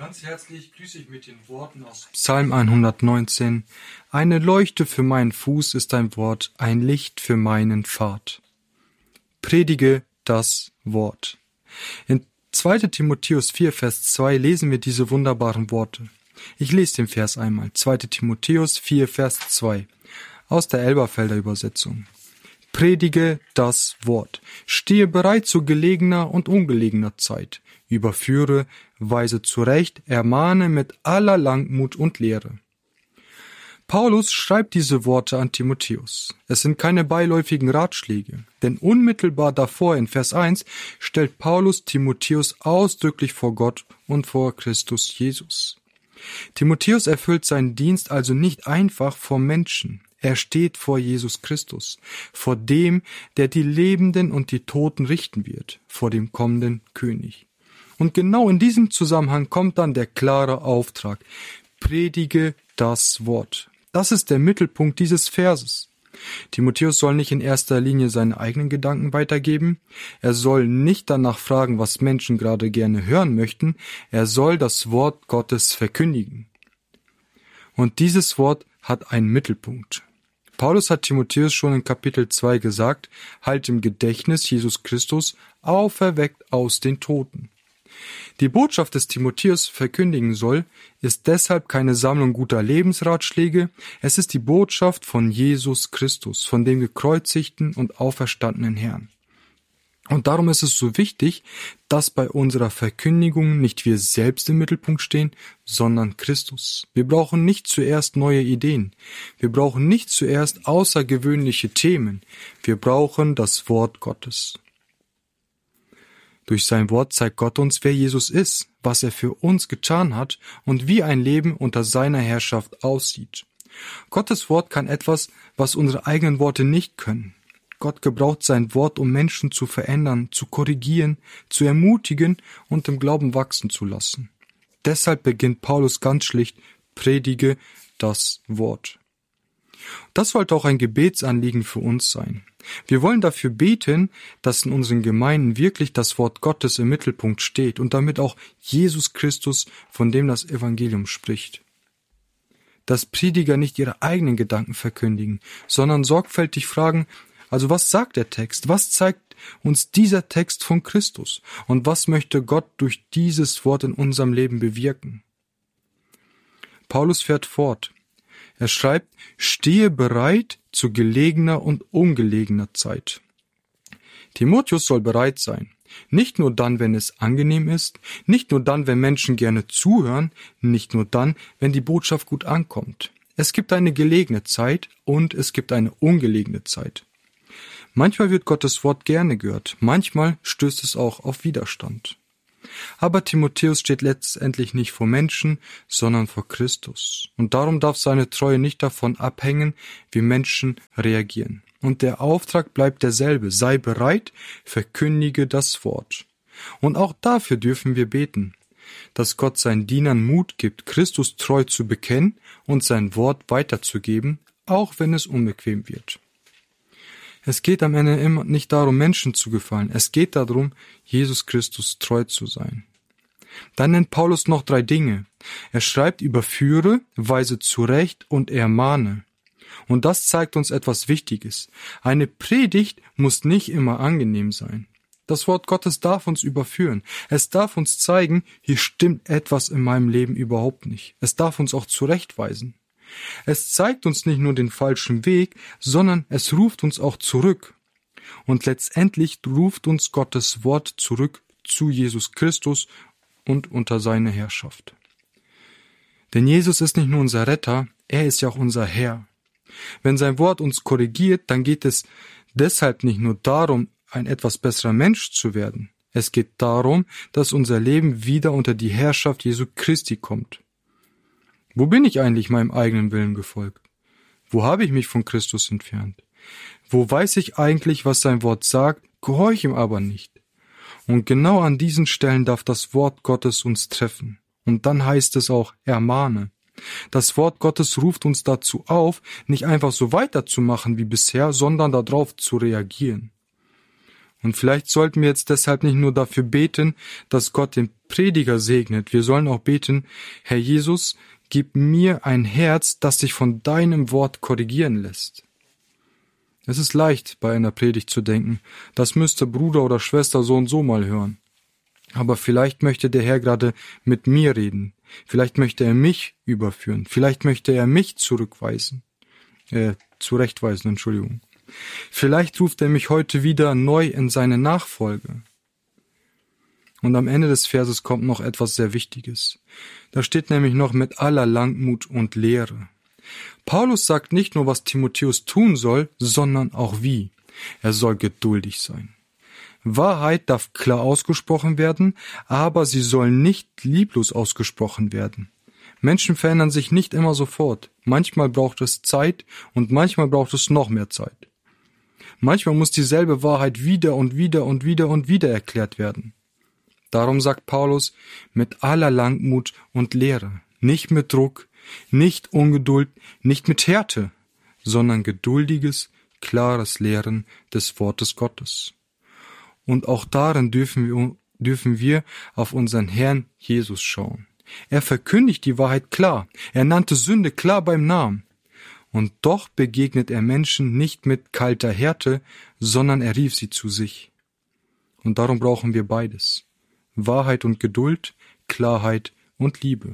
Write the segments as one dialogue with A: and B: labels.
A: Ganz herzlich grüße ich mit den Worten aus Psalm 119. Eine Leuchte für meinen Fuß ist dein Wort, ein Licht für meinen Pfad. Predige das Wort. In 2. Timotheus 4, Vers 2 lesen wir diese wunderbaren Worte. Ich lese den Vers einmal. 2. Timotheus 4, Vers 2 aus der Elberfelder Übersetzung. Predige das Wort. Stehe bereit zu gelegener und ungelegener Zeit. Überführe, weise zurecht, ermahne mit aller Langmut und Lehre. Paulus schreibt diese Worte an Timotheus. Es sind keine beiläufigen Ratschläge, denn unmittelbar davor in Vers 1 stellt Paulus Timotheus ausdrücklich vor Gott und vor Christus Jesus. Timotheus erfüllt seinen Dienst also nicht einfach vor Menschen. Er steht vor Jesus Christus, vor dem, der die Lebenden und die Toten richten wird, vor dem kommenden König. Und genau in diesem Zusammenhang kommt dann der klare Auftrag: Predige das Wort. Das ist der Mittelpunkt dieses Verses. Timotheus soll nicht in erster Linie seine eigenen Gedanken weitergeben. Er soll nicht danach fragen, was Menschen gerade gerne hören möchten. Er soll das Wort Gottes verkündigen. Und dieses Wort hat einen Mittelpunkt. Paulus hat Timotheus schon in Kapitel 2 gesagt: Halt im Gedächtnis Jesus Christus, auferweckt aus den Toten. Die Botschaft des Timotheus verkündigen soll, ist deshalb keine Sammlung guter Lebensratschläge, es ist die Botschaft von Jesus Christus, von dem gekreuzigten und auferstandenen Herrn. Und darum ist es so wichtig, dass bei unserer Verkündigung nicht wir selbst im Mittelpunkt stehen, sondern Christus. Wir brauchen nicht zuerst neue Ideen. Wir brauchen nicht zuerst außergewöhnliche Themen. Wir brauchen das Wort Gottes. Durch sein Wort zeigt Gott uns, wer Jesus ist, was er für uns getan hat und wie ein Leben unter seiner Herrschaft aussieht. Gottes Wort kann etwas, was unsere eigenen Worte nicht können. Gott gebraucht sein Wort, um Menschen zu verändern, zu korrigieren, zu ermutigen und im Glauben wachsen zu lassen. Deshalb beginnt Paulus ganz schlicht: Predige das Wort. Das sollte auch ein Gebetsanliegen für uns sein. Wir wollen dafür beten, dass in unseren Gemeinden wirklich das Wort Gottes im Mittelpunkt steht und damit auch Jesus Christus, von dem das Evangelium spricht. Dass Prediger nicht ihre eigenen Gedanken verkündigen, sondern sorgfältig fragen: Also was sagt der Text? Was zeigt uns dieser Text von Christus? Und was möchte Gott durch dieses Wort in unserem Leben bewirken? Paulus fährt fort. Er schreibt: Stehe bereit zu gelegener und ungelegener Zeit. Timotheus soll bereit sein. Nicht nur dann, wenn es angenehm ist, nicht nur dann, wenn Menschen gerne zuhören, nicht nur dann, wenn die Botschaft gut ankommt. Es gibt eine gelegene Zeit und es gibt eine ungelegene Zeit. Manchmal wird Gottes Wort gerne gehört, manchmal stößt es auch auf Widerstand. Aber Timotheus steht letztendlich nicht vor Menschen, sondern vor Christus. Und darum darf seine Treue nicht davon abhängen, wie Menschen reagieren. Und der Auftrag bleibt derselbe: Sei bereit, verkündige das Wort. Und auch dafür dürfen wir beten, dass Gott seinen Dienern Mut gibt, Christus treu zu bekennen und sein Wort weiterzugeben, auch wenn es unbequem wird. Es geht am Ende immer nicht darum, Menschen zu gefallen. Es geht darum, Jesus Christus treu zu sein. Dann nennt Paulus noch 3 Dinge. Er schreibt: Überführe, weise zurecht und ermahne. Und das zeigt uns etwas Wichtiges. Eine Predigt muss nicht immer angenehm sein. Das Wort Gottes darf uns überführen. Es darf uns zeigen, hier stimmt etwas in meinem Leben überhaupt nicht. Es darf uns auch zurechtweisen. Es zeigt uns nicht nur den falschen Weg, sondern es ruft uns auch zurück. Und letztendlich ruft uns Gottes Wort zurück zu Jesus Christus und unter seine Herrschaft. Denn Jesus ist nicht nur unser Retter, er ist ja auch unser Herr. Wenn sein Wort uns korrigiert, dann geht es deshalb nicht nur darum, ein etwas besserer Mensch zu werden. Es geht darum, dass unser Leben wieder unter die Herrschaft Jesu Christi kommt. Wo bin ich eigentlich meinem eigenen Willen gefolgt? Wo habe ich mich von Christus entfernt? Wo weiß ich eigentlich, was sein Wort sagt, gehorche ihm aber nicht? Und genau an diesen Stellen darf das Wort Gottes uns treffen. Und dann heißt es auch: Ermahne. Das Wort Gottes ruft uns dazu auf, nicht einfach so weiterzumachen wie bisher, sondern darauf zu reagieren. Und vielleicht sollten wir jetzt deshalb nicht nur dafür beten, dass Gott den Prediger segnet. Wir sollen auch beten, Herr Jesus, gib mir ein Herz, das sich von deinem Wort korrigieren lässt. Es ist leicht, bei einer Predigt zu denken, das müsste Bruder oder Schwester so und so mal hören. Aber vielleicht möchte der Herr gerade mit mir reden. Vielleicht möchte er mich überführen. Vielleicht möchte er mich zurechtweisen. Vielleicht ruft er mich heute wieder neu in seine Nachfolge. Und am Ende des Verses kommt noch etwas sehr Wichtiges. Da steht nämlich noch mit aller Langmut und Lehre. Paulus sagt nicht nur, was Timotheus tun soll, sondern auch wie. Er soll geduldig sein. Wahrheit darf klar ausgesprochen werden, aber sie soll nicht lieblos ausgesprochen werden. Menschen verändern sich nicht immer sofort. Manchmal braucht es Zeit und manchmal braucht es noch mehr Zeit. Manchmal muss dieselbe Wahrheit wieder und wieder und wieder und wieder erklärt werden. Darum sagt Paulus, mit aller Langmut und Lehre, nicht mit Druck, nicht Ungeduld, nicht mit Härte, sondern geduldiges, klares Lehren des Wortes Gottes. Und auch darin dürfen wir auf unseren Herrn Jesus schauen. Er verkündigt die Wahrheit klar, er nannte Sünde klar beim Namen. Und doch begegnet er Menschen nicht mit kalter Härte, sondern er rief sie zu sich. Und darum brauchen wir beides. Wahrheit und Geduld, Klarheit und Liebe.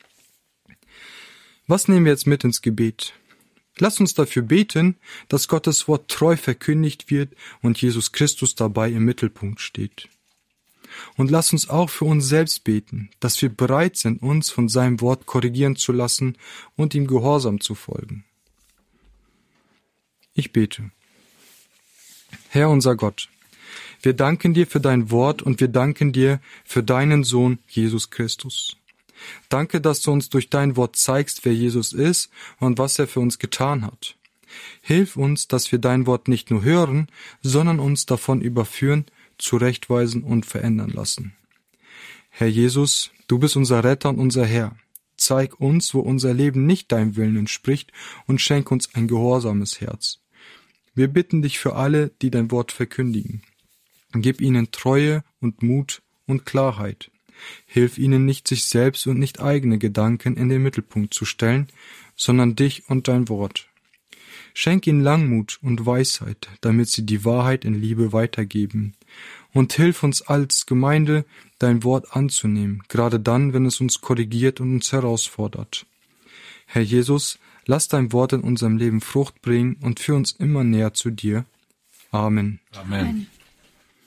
A: Was nehmen wir jetzt mit ins Gebet? Lasst uns dafür beten, dass Gottes Wort treu verkündigt wird und Jesus Christus dabei im Mittelpunkt steht. Und lasst uns auch für uns selbst beten, dass wir bereit sind, uns von seinem Wort korrigieren zu lassen und ihm gehorsam zu folgen. Ich bete. Herr unser Gott, wir danken dir für dein Wort und wir danken dir für deinen Sohn Jesus Christus. Danke, dass du uns durch dein Wort zeigst, wer Jesus ist und was er für uns getan hat. Hilf uns, dass wir dein Wort nicht nur hören, sondern uns davon überführen, zurechtweisen und verändern lassen. Herr Jesus, du bist unser Retter und unser Herr. Zeig uns, wo unser Leben nicht deinem Willen entspricht und schenk uns ein gehorsames Herz. Wir bitten dich für alle, die dein Wort verkündigen. Gib ihnen Treue und Mut und Klarheit. Hilf ihnen nicht, sich selbst und nicht eigene Gedanken in den Mittelpunkt zu stellen, sondern dich und dein Wort. Schenk ihnen Langmut und Weisheit, damit sie die Wahrheit in Liebe weitergeben. Und hilf uns als Gemeinde, dein Wort anzunehmen, gerade dann, wenn es uns korrigiert und uns herausfordert. Herr Jesus, lass dein Wort in unserem Leben Frucht bringen und führ uns immer näher zu dir. Amen.
B: Amen.